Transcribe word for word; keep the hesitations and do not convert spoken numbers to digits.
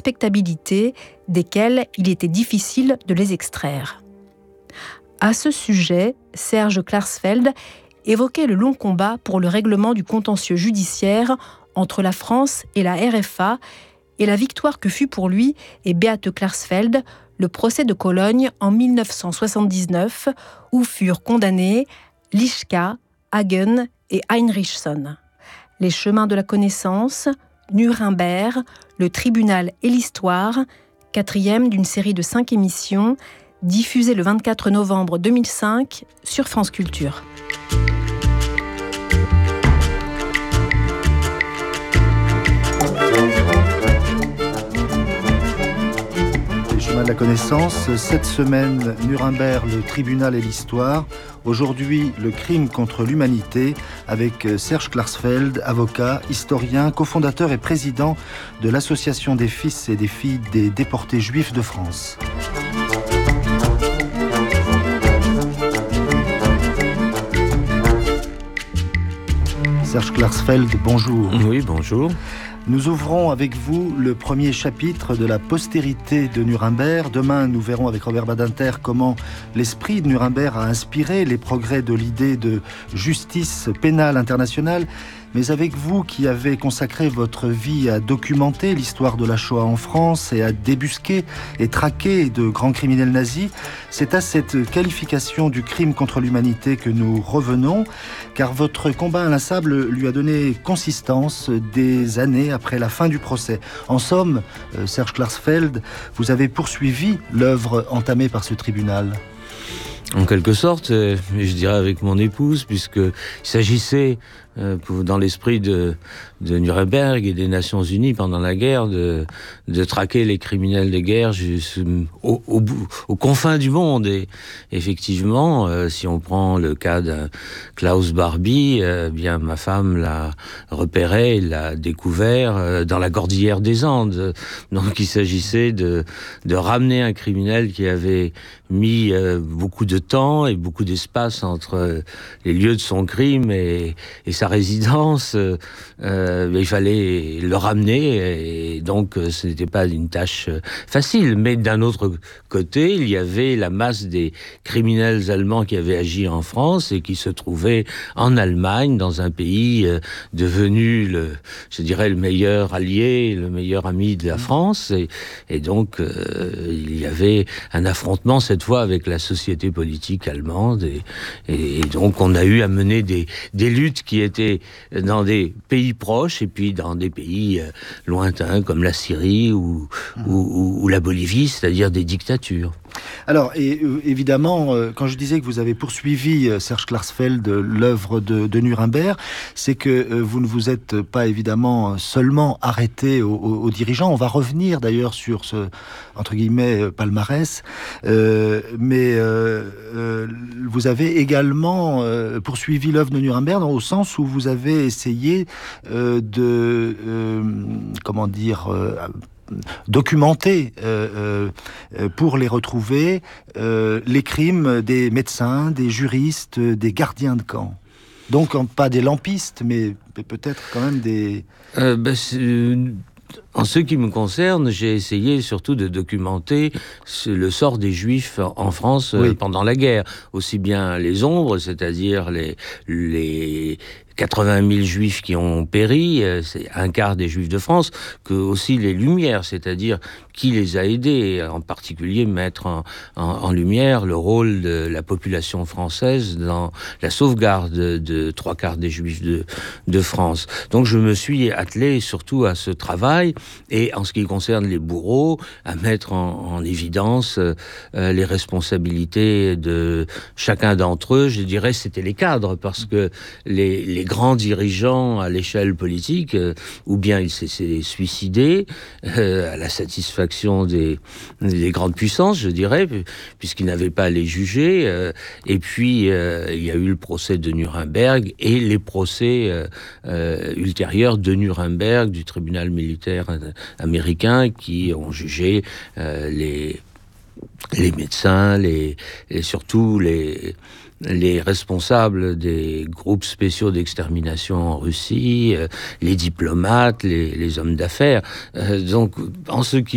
respectabilité desquels il était difficile de les extraire. À ce sujet, Serge Klarsfeld évoquait le long combat pour le règlement du contentieux judiciaire entre la France et la R F A et la victoire que fut pour lui et Beate Klarsfeld le procès de Cologne en mille neuf cent soixante-dix-neuf où furent condamnés Lischka, Hagen et Heinrichson. Les chemins de la connaissance, Nuremberg, le tribunal et l'histoire, quatrième d'une série de cinq émissions, diffusée le vingt-quatre novembre deux mille cinq sur France Culture. Les chemins de la connaissance, cette semaine, Nuremberg, le tribunal et l'histoire. Aujourd'hui, le crime contre l'humanité avec Serge Klarsfeld, avocat, historien, cofondateur et président de l'Association des fils et des filles des déportés juifs de France. Serge Klarsfeld, bonjour. Oui, bonjour. Nous ouvrons avec vous le premier chapitre de la postérité de Nuremberg. Demain, nous verrons avec Robert Badinter comment l'esprit de Nuremberg a inspiré les progrès de l'idée de justice pénale internationale. Mais avec vous qui avez consacré votre vie à documenter l'histoire de la Shoah en France et à débusquer et traquer de grands criminels nazis, c'est à cette qualification du crime contre l'humanité que nous revenons, car votre combat inlassable lui a donné consistance des années après la fin du procès. En somme, Serge Klarsfeld, vous avez poursuivi l'œuvre entamée par ce tribunal. En quelque sorte, je dirais avec mon épouse, puisqu'il s'agissait, dans l'esprit de, de Nuremberg et des Nations Unies pendant la guerre, de, de traquer les criminels de guerre au, au, aux confins du monde. Et effectivement, euh, si on prend le cas de Klaus Barbie, euh, bien ma femme l'a repéré, l'a découvert euh, dans la cordillère des Andes. Donc il s'agissait de, de ramener un criminel qui avait mis euh, beaucoup de temps et beaucoup d'espace entre les lieux de son crime et, et sa résidence. Euh, euh, il fallait le ramener et donc ce n'était pas une tâche facile. Mais d'un autre côté, il y avait la masse des criminels allemands qui avaient agi en France et qui se trouvaient en Allemagne, dans un pays euh, devenu, le, je dirais, le meilleur allié, le meilleur ami de la France. Et, et donc, euh, il y avait un affrontement cette fois avec la société politique allemande. Et, et donc, on a eu à mener des, des luttes qui étaient dans des pays proches et puis dans des pays euh, lointains comme la Syrie ou, mmh. ou, ou la Bolivie, c'est-à-dire des dictatures. Alors, et, évidemment, euh, quand je disais que vous avez poursuivi, euh, Serge Klarsfeld, l'œuvre de, de Nuremberg, c'est que euh, vous ne vous êtes pas évidemment seulement arrêté aux, aux, aux dirigeants. On va revenir d'ailleurs sur ce, entre guillemets, palmarès. Euh, mais euh, euh, vous avez également euh, poursuivi l'œuvre de Nuremberg au sens où vous avez essayé euh, de, euh, comment dire... Euh, documenter euh, euh, pour les retrouver euh, les crimes des médecins, des juristes, des gardiens de camp. Donc pas des lampistes, mais peut-être quand même des... Euh, bah, en ce qui me concerne, j'ai essayé surtout de documenter le sort des Juifs en France oui. pendant la guerre. Aussi bien les ombres, c'est-à-dire les... les quatre-vingt mille juifs qui ont péri, c'est un quart des juifs de France, que aussi les lumières, c'est-à-dire qui les a aidés, en particulier mettre en, en, en lumière le rôle de la population française dans la sauvegarde de, de trois quarts des juifs de, de France. Donc je me suis attelé surtout à ce travail, et en ce qui concerne les bourreaux, à mettre en, en évidence euh, les responsabilités de chacun d'entre eux. Je dirais c'était les cadres, parce que les, les grands dirigeants à l'échelle politique, euh, ou bien ils s'étaient suicidés euh, à la satisfaction des, des grandes puissances, je dirais, puisqu'ils n'avaient pas à les juger. Euh, et puis, euh, il y a eu le procès de Nuremberg et les procès euh, euh, ultérieurs de Nuremberg, du tribunal militaire américain, qui ont jugé euh, les, les médecins, les, et surtout les... les responsables des groupes spéciaux d'extermination en Russie, euh, les diplomates, les, les hommes d'affaires. Euh, donc, en ce qui